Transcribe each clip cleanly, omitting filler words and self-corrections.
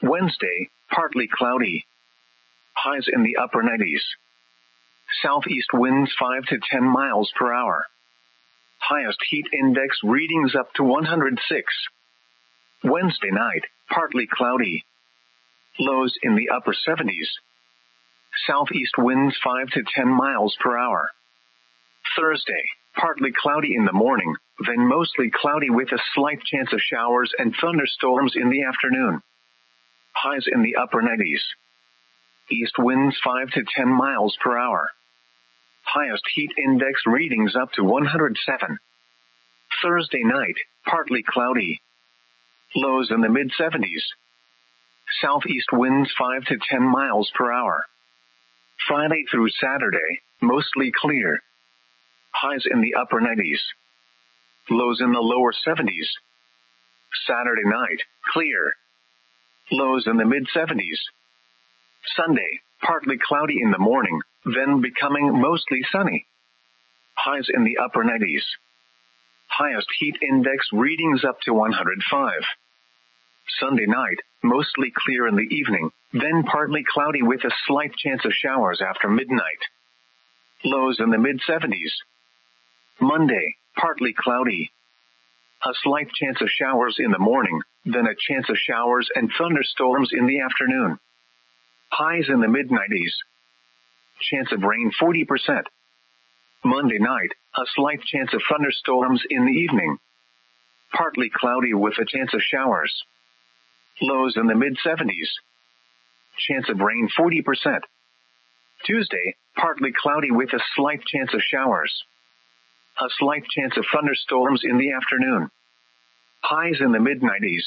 Wednesday, partly cloudy. Highs in the upper 90s. Southeast winds 5 to 10 miles per hour. Highest heat index readings up to 106. Wednesday night, partly cloudy. Lows in the upper 70s. Southeast winds 5 to 10 miles per hour. Thursday, partly cloudy in the morning, then mostly cloudy with a slight chance of showers and thunderstorms in the afternoon. Highs in the upper 90s. East winds 5 to 10 miles per hour. Highest heat index readings up to 107. Thursday night, partly cloudy. Lows in the mid-70s. Southeast winds 5 to 10 miles per hour. Friday through Saturday, mostly clear. Highs in the upper 90s. Lows in the lower 70s. Saturday night, clear. Lows in the mid-70s. Sunday, partly cloudy in the morning, then becoming mostly sunny. Highs in the upper 90s. Highest heat index readings up to 105. Sunday night, mostly clear in the evening, then partly cloudy with a slight chance of showers after midnight. Lows in the mid-70s. Monday, partly cloudy. A slight chance of showers in the morning, then a chance of showers and thunderstorms in the afternoon. Highs in the mid-90s. Chance of rain 40%. Monday night, a slight chance of thunderstorms in the evening. Partly cloudy with a chance of showers. Lows in the mid-70s. Chance of rain 40%. Tuesday, partly cloudy with a slight chance of showers. A slight chance of thunderstorms in the afternoon. Highs in the mid-90s.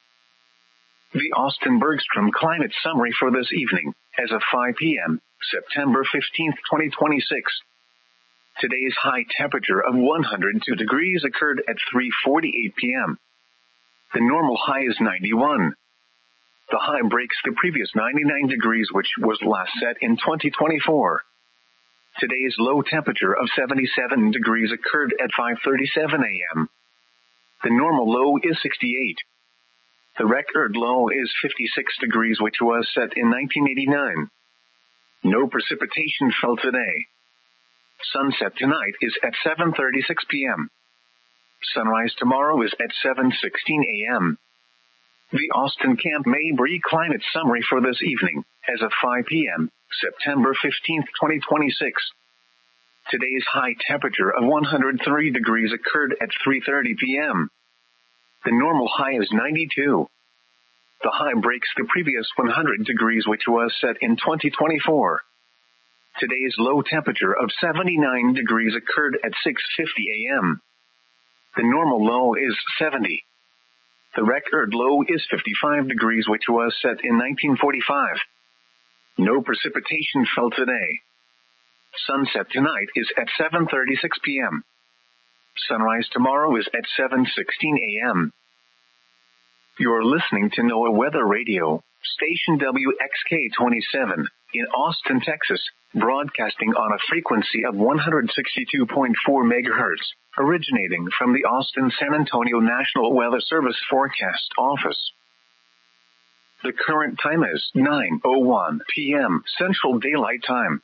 The Austin Bergstrom Climate Summary for this evening, as of 5 p.m., September 15, 2026. Today's high temperature of 102 degrees occurred at 3:48 p.m. The normal high is 91. The high breaks the previous 99 degrees which was last set in 2024. Today's low temperature of 77 degrees occurred at 5:37 a.m. The normal low is 68. The record low is 56 degrees which was set in 1989. No precipitation fell today. Sunset tonight is at 7:36 p.m. Sunrise tomorrow is at 7:16 a.m. The Austin Camp Mabry Climate Summary for this evening, as of 5 p.m., September 15, 2026. Today's high temperature of 103 degrees occurred at 3:30 p.m. The normal high is 92. The high breaks the previous 100 degrees which was set in 2024. Today's low temperature of 79 degrees occurred at 6:50 a.m. The normal low is 70. The record low is 55 degrees which was set in 1945. No precipitation fell today. Sunset tonight is at 7:36 p.m. Sunrise tomorrow is at 7:16 a.m. You're listening to NOAA Weather Radio, station WXK-27, in Austin, Texas, broadcasting on a frequency of 162.4 megahertz, originating from the Austin-San Antonio National Weather Service Forecast Office. The current time is 9:01 p.m. Central Daylight Time.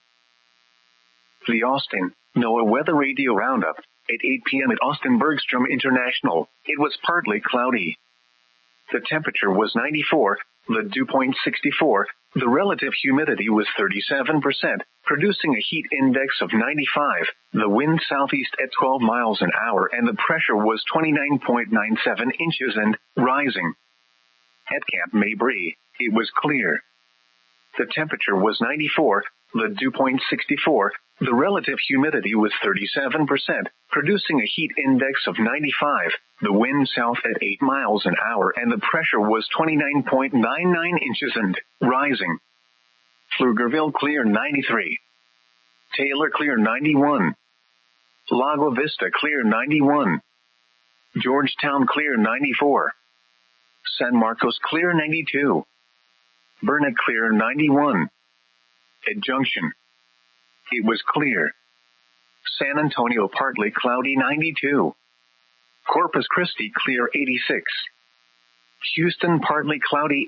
The Austin NOAA Weather Radio Roundup, at 8 p.m. at Austin Bergstrom International, it was partly cloudy. The temperature was 94, the dew point 64, the relative humidity was 37%, producing a heat index of 95, the wind southeast at 12 miles an hour and the pressure was 29.97 inches and rising. At Camp Mabry, it was clear. The temperature was 94, the dew point 64, the relative humidity was 37%, producing a heat index of 95, the wind south at 8 miles an hour and the pressure was 29.99 inches and rising. Pflugerville clear 93. Taylor clear 91. Lago Vista clear 91. Georgetown clear 94. San Marcos clear 92. Burnet clear 91. At Junction, it was clear. San Antonio partly cloudy 92. Corpus Christi clear 86. Houston partly cloudy